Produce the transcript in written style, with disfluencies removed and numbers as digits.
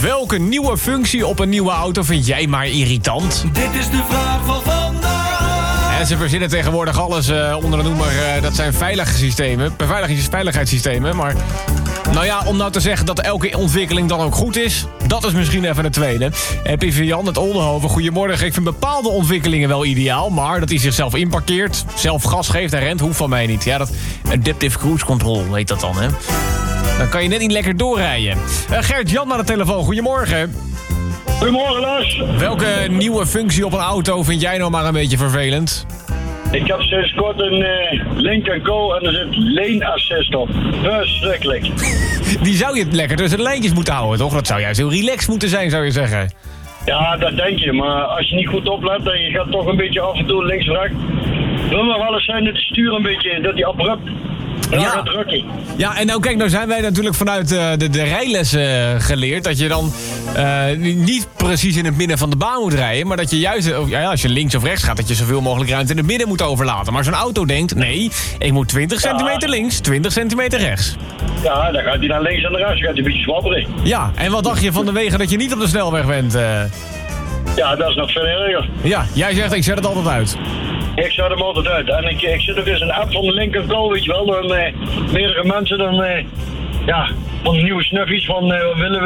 Welke nieuwe functie op een nieuwe auto vind jij maar irritant? Dit is de vraag van vandaag. En ze verzinnen tegenwoordig alles onder de noemer... dat zijn veiligheidssystemen. Maar nou ja, om nou te zeggen dat elke ontwikkeling dan ook goed is... dat is misschien even het tweede. En Vivian uit Oldenhoven, goedemorgen. Ik vind bepaalde ontwikkelingen wel ideaal... maar dat hij zichzelf inparkeert, zelf gas geeft en rent... hoeft van mij niet. Ja, dat adaptive cruise control heet dat dan, hè? Dan kan je net niet lekker doorrijden. Gert-Jan aan de telefoon, goedemorgen. Goedemorgen, Lars. Welke nieuwe functie op een auto vind jij nou maar een beetje vervelend? Ik heb sinds kort een Link & Co en er zit lane assist op. Verschrikkelijk. Die zou je lekker tussen de lijntjes moeten houden, toch? Dat zou juist heel relaxed moeten zijn, zou je zeggen. Ja, dat denk je, maar als je niet goed oplet en je gaat toch een beetje af en toe links-rechts... wil nog wel eens zijn dat het stuur een beetje, dat die abrupt gaat drukken. Ja, en nou kijk, nou zijn wij natuurlijk vanuit de rijlessen geleerd... dat je dan niet precies in het midden van de baan moet rijden... maar dat je juist, als je links of rechts gaat... dat je zoveel mogelijk ruimte in het midden moet overlaten. Maar zo'n auto denkt, nee, ik moet 20 centimeter links, 20 centimeter rechts. Ja, dan gaat hij naar links en naar rechts, gaat hij een beetje zwabberen. Ja, en wat dacht je van de wegen dat je niet op de snelweg bent? Ja, dat is nog veel erger. Ja, jij zegt, ik zet het altijd uit. Ik zet hem altijd uit. En ik zit ook eens een app van de Link & Co, weet je wel. Dan meerdere mensen dan, van nieuwe snuffies van willen we